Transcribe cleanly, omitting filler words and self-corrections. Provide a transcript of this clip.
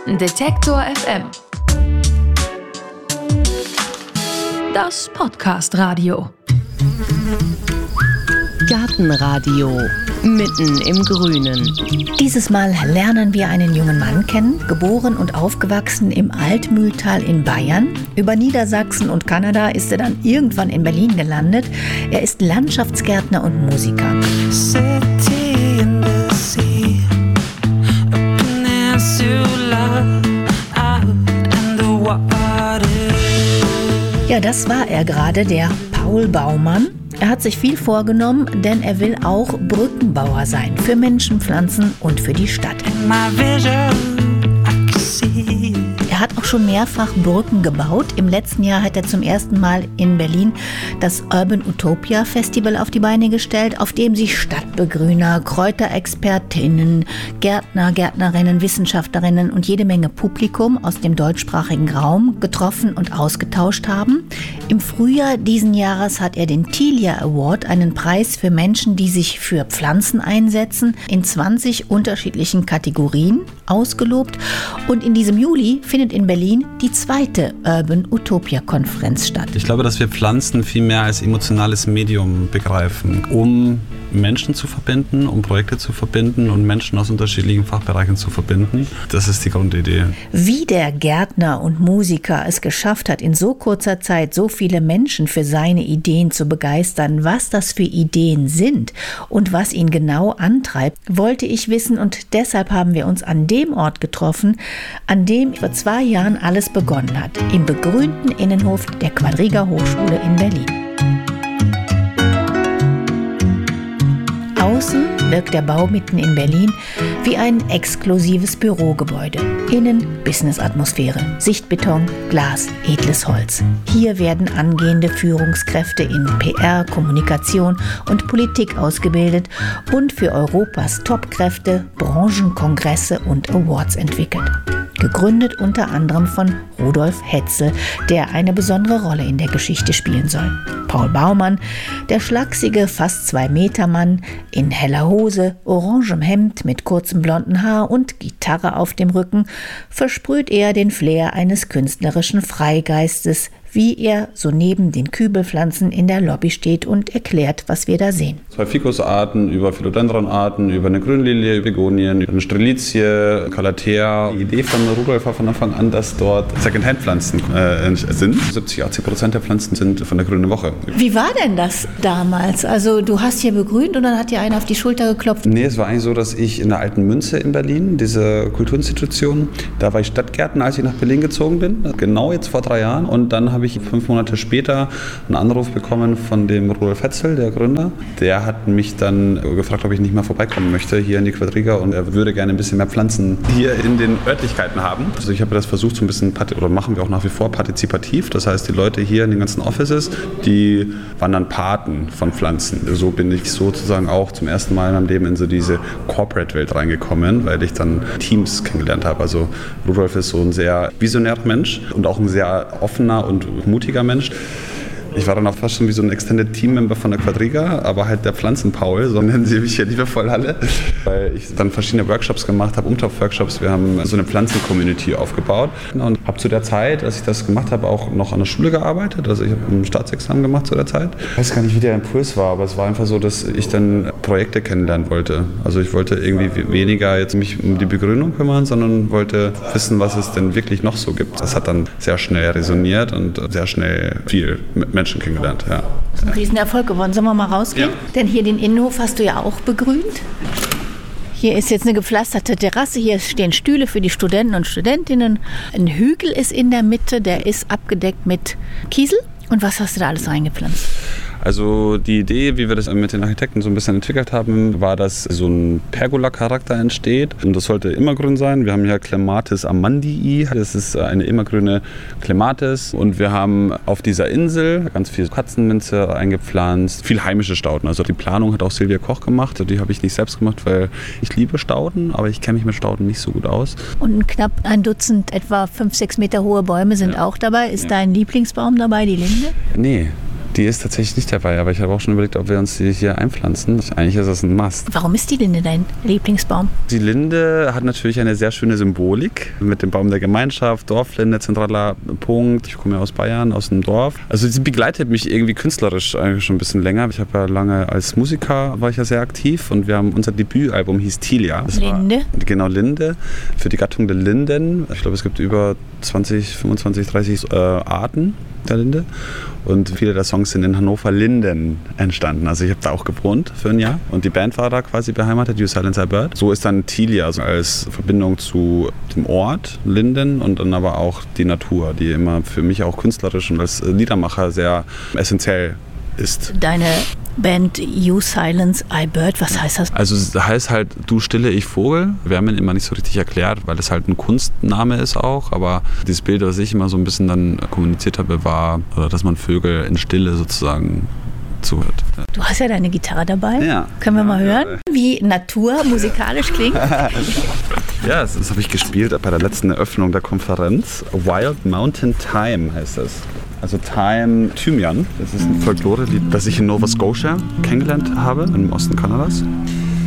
Detektor FM. Das Podcast-Radio. Gartenradio, mitten im Grünen. Dieses Mal lernen wir einen jungen Mann kennen, geboren und aufgewachsen im Altmühltal in Bayern. Über Niedersachsen und Kanada ist er dann irgendwann in Berlin gelandet. Er ist Landschaftsgärtner und Musiker. Ja, das war er gerade, der Paul Baumann. Er hat sich viel vorgenommen, denn er will auch Brückenbauer sein für Menschen, Pflanzen und für die Stadt. Er hat auch schon mehrfach Brücken gebaut. Im letzten Jahr hat er zum ersten Mal in Berlin das Urban Utopia Festival auf die Beine gestellt, auf dem sich Stadtbegrüner, Kräuterexpertinnen, Gärtner, Gärtnerinnen, Wissenschaftlerinnen und jede Menge Publikum aus dem deutschsprachigen Raum getroffen und ausgetauscht haben. Im Frühjahr diesen Jahres hat er den Tilia Award, einen Preis für Menschen, die sich für Pflanzen einsetzen, in 20 unterschiedlichen Kategorien ausgelobt. Und in diesem Juli findet in Berlin die zweite Urban Utopia Konferenz statt. Ich glaube, dass wir Pflanzen viel mehr als emotionales Medium begreifen, um Menschen zu verbinden, um Projekte zu verbinden und Menschen aus unterschiedlichen Fachbereichen zu verbinden. Das ist die Grundidee. Wie der Gärtner und Musiker es geschafft hat, in so kurzer Zeit so viele Menschen für seine Ideen zu begeistern, was das für Ideen sind und was ihn genau antreibt, wollte ich wissen, und deshalb haben wir uns an dem Ort getroffen, an dem vor 2 Jahren alles begonnen hat, im begrünten Innenhof der Quadriga Hochschule in Berlin. Außen wirkt der Bau mitten in Berlin wie ein exklusives Bürogebäude. Innen Business-Atmosphäre, Sichtbeton, Glas, edles Holz. Hier werden angehende Führungskräfte in PR, Kommunikation und Politik ausgebildet und für Europas Topkräfte Branchenkongresse und Awards entwickelt. Gegründet unter anderem von Rudolf Hetzel, der eine besondere Rolle in der Geschichte spielen soll. Paul Baumann, der schlachsige, fast 2 Meter Mann, in heller Hose, orangem Hemd mit kurzem blonden Haar und Gitarre auf dem Rücken, versprüht er den Flair eines künstlerischen Freigeistes, wie er so neben den Kübelpflanzen in der Lobby steht und erklärt, was wir da sehen. 2 Ficusarten, über Philodendronarten, über eine Grünlilie, Begonien, eine Strelizie, Calathea. Die Idee von Rudolf war von Anfang an, dass dort Secondhand-Pflanzen sind. 70-80% der Pflanzen sind von der Grünen Woche. Wie war denn das damals? Also du hast hier begrünt und dann hat dir einer auf die Schulter geklopft? Nee, es war eigentlich so, dass ich in der Alten Münze in Berlin, diese Kulturinstitution, da war ich Stadtgärtner, als ich nach Berlin gezogen bin. Genau jetzt vor 3 Jahren. Und dann habe ich 5 Monate später einen Anruf bekommen von dem Rudolf Hetzel, der Gründer. Der hat mich dann gefragt, ob ich nicht mal vorbeikommen möchte hier in die Quadriga, und er würde gerne ein bisschen mehr Pflanzen hier in den Örtlichkeiten haben. Also ich habe das versucht, so ein bisschen, oder machen wir auch nach wie vor, partizipativ. Das heißt, die Leute hier in den ganzen Offices, die waren dann Paten von Pflanzen. So bin ich sozusagen auch zum ersten Mal in meinem Leben in so diese Corporate-Welt reingekommen, weil ich dann Teams kennengelernt habe. Also Rudolf ist so ein sehr visionärer Mensch und auch ein sehr offener und mutiger Mensch. Ich war dann auch fast schon wie so ein Extended Team-Member von der Quadriga, aber halt der Pflanzen-Paul, so nennen sie mich hier liebevoll alle, weil ich dann verschiedene Workshops gemacht habe, Umtopf-Workshops. Wir haben so eine Pflanzen-Community aufgebaut und habe zu der Zeit, als ich das gemacht habe, auch noch an der Schule gearbeitet. Also ich habe ein Staatsexamen gemacht zu der Zeit. Ich weiß gar nicht, wie der Impuls war, aber es war einfach so, dass ich dann Projekte kennenlernen wollte. Also ich wollte irgendwie weniger jetzt mich um die Begrünung kümmern, sondern wollte wissen, was es denn wirklich noch so gibt. Das hat dann sehr schnell resoniert und sehr schnell viel mit Menschen kennengelernt. Ja. Das ist ein Riesenerfolg geworden. Sollen wir mal rausgehen? Ja. Denn hier den Innenhof hast du ja auch begrünt. Hier ist jetzt eine gepflasterte Terrasse. Hier stehen Stühle für die Studenten und Studentinnen. Ein Hügel ist in der Mitte, der ist abgedeckt mit Kiesel. Und was hast du da alles reingepflanzt? Also die Idee, wie wir das mit den Architekten so ein bisschen entwickelt haben, war, dass so ein Pergola-Charakter entsteht. Und das sollte immergrün sein. Wir haben hier Clematis amandii. Das ist eine immergrüne Clematis. Und wir haben auf dieser Insel ganz viel Katzenminze eingepflanzt. Viel heimische Stauden. Also die Planung hat auch Silvia Koch gemacht. Die habe ich nicht selbst gemacht, weil ich liebe Stauden, aber ich kenne mich mit Stauden nicht so gut aus. Und knapp 1 Dutzend, etwa 5-6 Meter hohe Bäume sind auch dabei. Ist dein Lieblingsbaum dabei, die Linde? Nee. Die ist tatsächlich nicht dabei, aber ich habe auch schon überlegt, ob wir uns die hier einpflanzen. Eigentlich ist das ein Must. Warum ist die Linde dein Lieblingsbaum? Die Linde hat natürlich eine sehr schöne Symbolik mit dem Baum der Gemeinschaft, Dorflinde, zentraler Punkt. Ich komme ja aus Bayern, aus dem Dorf. Also sie begleitet mich irgendwie künstlerisch eigentlich schon ein bisschen länger. Ich habe ja lange als Musiker, war ich ja sehr aktiv und wir haben unser Debütalbum hieß Tilia. Das Linde? Genau, Linde. Für die Gattung der Linden. Ich glaube, es gibt über 20, 25, 30 Arten der Linde. Und viele der Songs sind in Hannover-Linden entstanden. Also ich habe da auch gewohnt für ein Jahr. Und die Band war da quasi beheimatet, You Silence I Bird. So ist dann Tilia also als Verbindung zu dem Ort Linden und dann aber auch die Natur, die immer für mich auch künstlerisch und als Liedermacher sehr essentiell ist. Deine Band You Silence I Bird, was heißt das? Also es heißt halt Du Stille, ich Vogel. Wir haben ihn immer nicht so richtig erklärt, weil das halt ein Kunstname ist auch. Aber dieses Bild, was ich immer so ein bisschen dann kommuniziert habe, war, dass man Vögel in Stille sozusagen zuhört. Ja. Du hast ja deine Gitarre dabei. Ja. Können wir mal hören, wie Natur musikalisch klingt? Ja, das habe ich gespielt bei der letzten Eröffnung der Konferenz. Wild Mountain Thyme heißt das. Also Thyme Thymian. Das ist ein Folklore-Lied, das ich in Nova Scotia kennengelernt habe, im Osten Kanadas.